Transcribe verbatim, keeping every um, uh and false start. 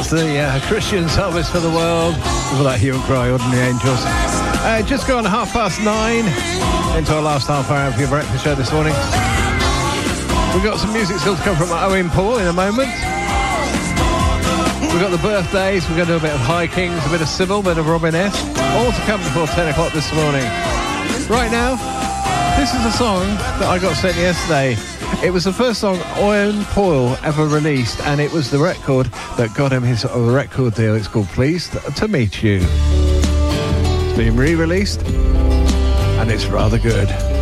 That's the uh, Christian service for the world. With that Hue and Cry, Ordinary Angels. Uh, just gone half past nine into our last half hour of your breakfast show this morning. We've got some music still to come from Owen Paul in a moment. We've got the birthdays, we're going to do a bit of High Kings, a bit of Sybil, a bit of Robin S. All to come before ten o'clock this morning. Right now, this is a song that I got sent yesterday. It was the first song Owen Paul ever released, and it was the record that got him his record deal. It's called Pleased to Meet You. It's been re-released, and it's rather good.